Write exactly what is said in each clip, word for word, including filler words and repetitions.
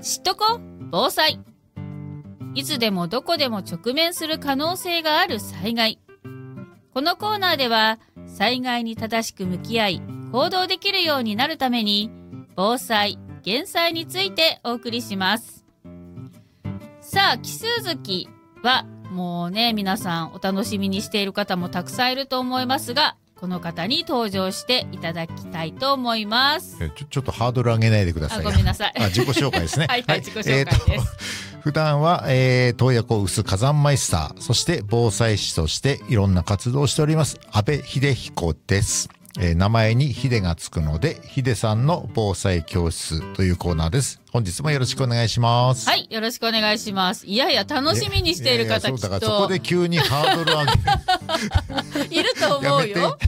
知っとこ防災。いつでもどこでも直面する可能性がある災害。このコーナーでは災害に正しく向き合い行動できるようになるために防災・減災についてお送りします。さあ、奇数月はもうね、皆さんお楽しみにしている方もたくさんいると思いますが、この方に登場していただきたいと思います。 ちょ、ちょっとハードル上げないでください。 あ、ごめんなさい。 あ、自己紹介ですね。 はい、はい、自己紹介です。 えー、普段は、えー、洞爺湖臼火山マイスター、そして防災士としていろんな活動をしております安倍秀彦です。えー、名前に秀がつくので、秀さんの防災教室というコーナーです。本日もよろしくお願いします。 はい、よろしくお願いします。いやいや、楽しみにしている方、きっと。 だからそこで急にハードル上げる。いると思うよ。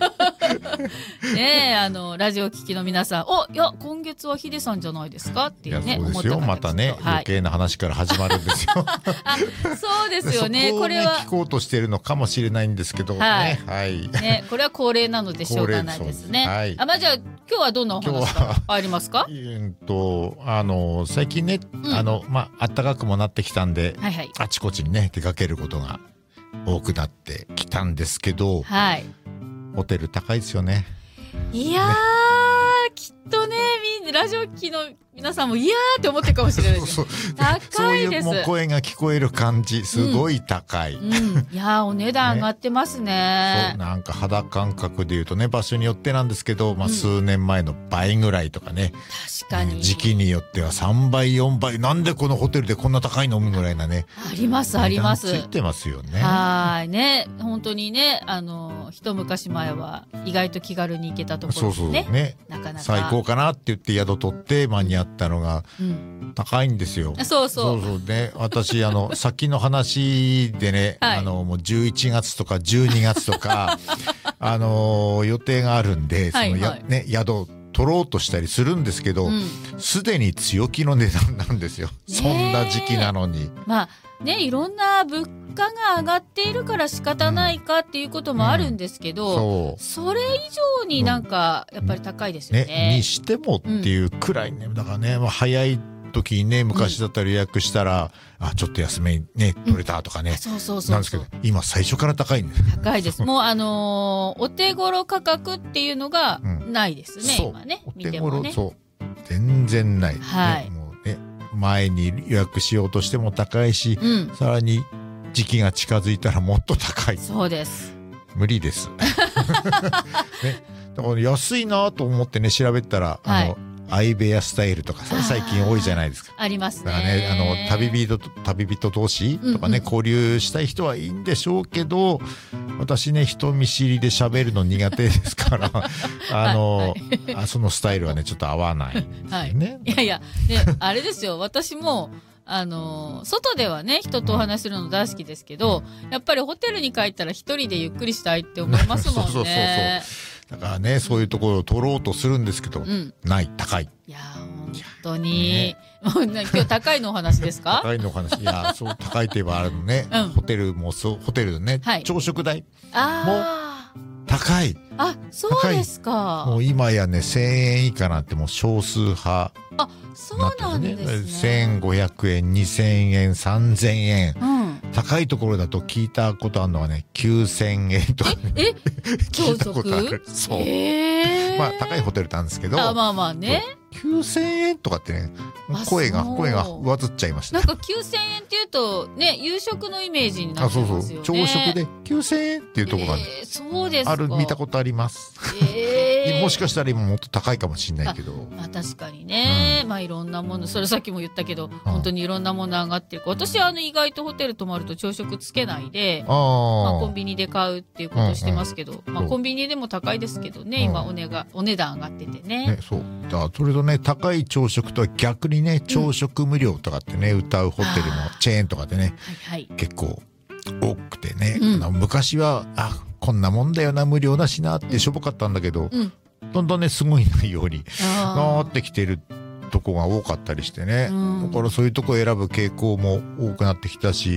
ねえ、あの、ラジオ聞きの皆さん、お、いや、今月は秀さんじゃないですかっていうね。 いや、そうですよ。またね、はい、余計な話から始まるんですよ。 あ、そうですよね。 そこをね、 これは。 聞こうとしているのかもしれないんですけどね。 はい。 はい、 ね、これは恒例なのでしょうがないですね。はい。あ、まあ、じゃあ、今日はどんなお話がありますか？ えっと、あの、最近ね、うん、あの、まあ、暖かくもなってきたんで、はいはい、あちこちにね、出かけることが多くなってきたんですけど、はい。ホテル高いですよね。 いやー、ね、きっとね、みんなラジオ機の皆さんもいやーって思ってるかもしれないです。そうそう、高いです。 そういう声が聞こえる感じ、すごい高い。 うんうん、いやー、お値段上がってますね。 ね、そう、なんか肌感覚で言うとね、場所によってなんですけど、まあ、数年前の倍ぐらいとかね。 確かに。 時期によってはさんばい、よんばい、なんでこのホテルでこんな高いのぐらいなね。 あります、あります。 ついてますよね。 はいね、本当にね、あの、一昔前は意外と気軽に行けたところですね。 そうそうね。なかなか最高かなって言って宿取って間に合ったのが、うん、高いんですよ。 そうそう。 そうそうね。私、あの、先の話でね、はい、あの、もうじゅういちがつとかじゅうにがつとか、あの、予定があるんで、そのや、はいはい、ね、宿取ろうとしたりするんですけど、すで、うん、に強気の値段なんですよ。そんな時期なのに。 まあ、ね、いろんな物価が上がっているから仕方ないかっていうこともあるんですけど、うんうん、そ, それ以上になんかやっぱり高いですよね。 ね、にしてもっていうくらいね、だからね、まあ、早い時にね、昔だったら予約したら、うん、あ、ちょっと安めにね、取れたとかね、うん、 そうそうそう、 なんですけど、今最初から高いんです。 高いです。もうあのー、お手頃価格っていうのがないですね、うん、今ね。 お手頃、ね、そう。全然ない。 はい。 ね、もうね、前に予約しようとしても高いし、うん、さらに時期が近づいたらもっと高い。 そうです。 無理です。ね、だから安いなと思ってね、調べたら、はい、あの、相部屋スタイルとかさ、最近多いじゃないですか。 ありますね。 だからね、あの、旅人、旅人同士とかね、うんうん、交流したい人はいいんでしょうけど、私ね、人見知りで喋るの苦手ですから、あの、はいはい、あ、そのスタイルはね、ちょっと合わないんですよね。 はい、いやいや、ね、あれですよ、私も、あの、外ではね、人とお話しするの大好きですけど、うん、やっぱりホテルに帰ったら一人でゆっくりしたいって思いますもんね。そうそうそうそう。だからね、そういうところを取ろうとするんですけど、うん、ない、高い。 いや、本当に。もう今日高いのお話ですか？ 高いのお話。いや、そう、高いといえばあるのね、うん、ホテルもそう、ホテルでね、はい、朝食代も高い。 あ、そうですか。 もう今やね、せんえん以下なんてもう少数派。 あ、そうなんですね。 せんごひゃくえん、にせんえん、さんぜんえん。うん、高いところだと聞いたことあるのはね、きゅうせんえんとか、ね。 え、 聞いたことある。そう。 えー、 まあ、高いホテルなんですけど。 あ、まあまあね。 きゅうせんえんとかってね、声が、声が上ずっちゃいました。 なんかきゅうせんえんっていうと、ね、夕食のイメージになってますよね。あ、そうそう。 朝食できゅうせんえんっていうところが、ね、 えー、そうですか。 ある、見たことあります。えー、もしかしたら今もっと高いかもしれないけど。 まあ確かにね、うん、まあいろんなもの、それさっきも言ったけど、本当にいろんなもの上がってる。私はあの意外とホテル泊まると朝食つけないで、あ、まあ、コンビニで買うっていうことしてますけど、うんうん、まあコンビニでも高いですけどね、今お値が、お値段上がっててね。 ね、そう。だからそれとね、高い朝食とは逆にね、朝食無料とかってね、うん、歌うホテルもチェーンとかでね、はいはい、結構多くてね、うん、昔は、あ、こんなもんだよな、無料だしなってしょぼかったんだけど、うん、どんどんね、すごいないようになってきてるとこが多かったりしてね、うん、だからそういうとこ選ぶ傾向も多くなってきたし、